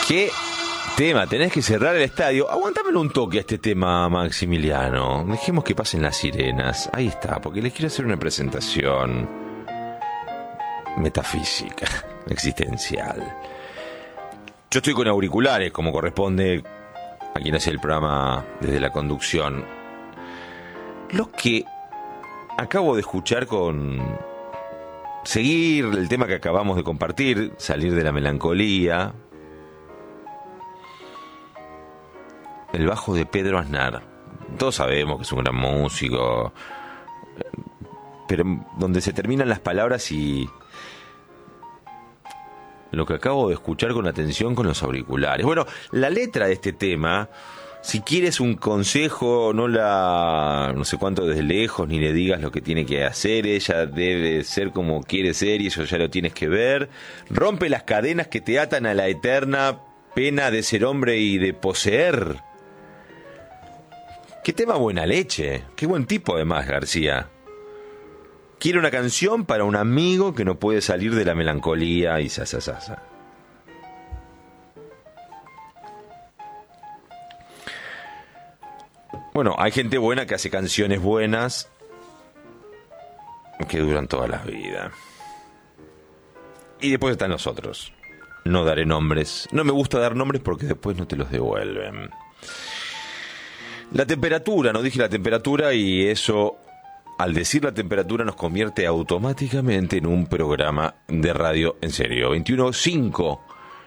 ¿Qué tema? Tenés que cerrar el estadio. Aguantámelo un toque a este tema, Maximiliano. Dejemos que pasen las sirenas. Ahí está, porque les quiero hacer una presentación metafísica, existencial. Yo estoy con auriculares, como corresponde a quien hace el programa desde la conducción. Lo que acabo de escuchar con seguir el tema que acabamos de compartir, salir de la melancolía, el bajo de Pedro Aznar. Todos sabemos que es un gran músico, pero donde se terminan las palabras y lo que acabo de escuchar con atención con los auriculares. Bueno, la letra de este tema, si quieres un consejo, no sé cuánto desde lejos, ni le digas lo que tiene que hacer, ella debe ser como quiere ser y eso ya lo tienes que ver. Rompe las cadenas que te atan a la eterna pena de ser hombre y de poseer. Qué tema buena leche, qué buen tipo además, García. Quiere una canción para un amigo que no puede salir de la melancolía y sa. Bueno, hay gente buena que hace canciones buenas que duran toda la vida. Y después están los otros. No daré nombres. No me gusta dar nombres porque después no te los devuelven. La temperatura, no dije la temperatura y eso, al decir la temperatura, nos convierte automáticamente en un programa de radio en serio. 21.5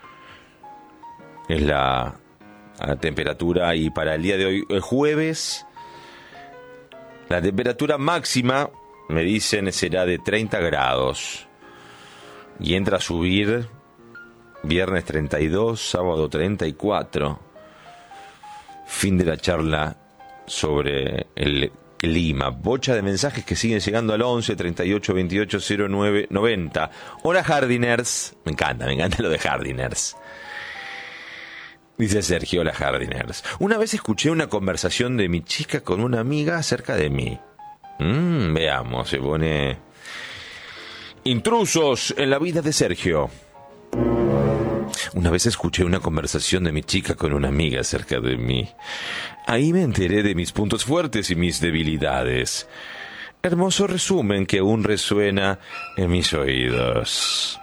es la temperatura y para el día de hoy, el jueves, la temperatura máxima, me dicen, será de 30 grados y entra a subir viernes 32, sábado 34. Fin de la charla sobre el clima. Bocha de mensajes que siguen llegando al 11 38 28 09 90. Hola Hardiners. Me encanta lo de Hardiners. Dice Sergio, hola Hardiners. Una vez escuché una conversación de mi chica con una amiga acerca de mí. Veamos, se pone intrusos en la vida de Sergio. Una vez escuché una conversación de mi chica con una amiga acerca de mí. Ahí me enteré de mis puntos fuertes y mis debilidades. Hermoso resumen que aún resuena en mis oídos.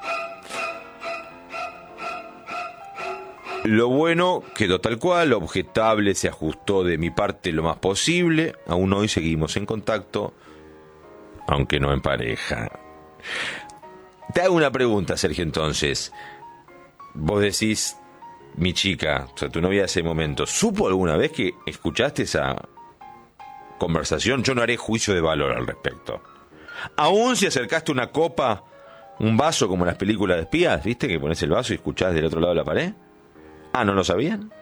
Lo bueno quedó tal cual, lo objetable se ajustó de mi parte lo más posible. Aún hoy seguimos en contacto, aunque no en pareja. Te hago una pregunta, Sergio, entonces. Vos decís, mi chica, o sea, tu novia de ese momento, ¿supo alguna vez que escuchaste esa conversación? Yo no haré juicio de valor al respecto. Aún si acercaste una copa, un vaso como en las películas de espías, ¿viste? Que pones el vaso y escuchás del otro lado de la pared. Ah, ¿no lo sabían?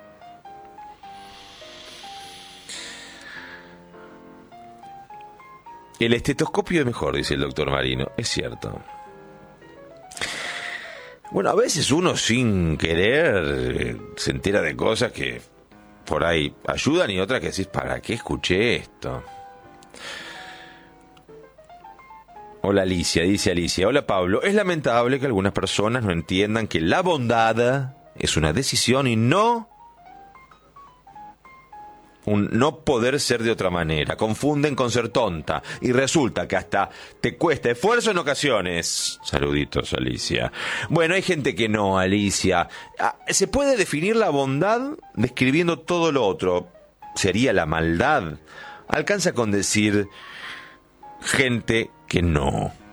El estetoscopio es mejor, dice el doctor Marino. Es cierto. Bueno, a veces uno sin querer se entera de cosas que por ahí ayudan y otras que decís, ¿para qué escuché esto? Hola Alicia, dice Alicia. Hola Pablo, es lamentable que algunas personas no entiendan que la bondad es una decisión y no un no poder ser de otra manera. Confunden con ser tonta y resulta que hasta te cuesta esfuerzo en ocasiones. Saluditos, Alicia. Bueno, hay gente que no, Alicia. Se puede definir la bondad describiendo todo lo otro. Sería la maldad. Alcanza con decir gente que no.